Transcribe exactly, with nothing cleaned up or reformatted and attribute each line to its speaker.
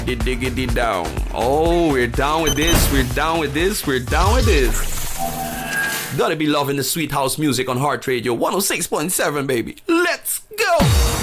Speaker 1: It diggity down. Oh, we're down with this. We're down with this. We're down with this. Gotta be loving the sweet house music on Heart Radio one oh six point seven, baby. Let's go.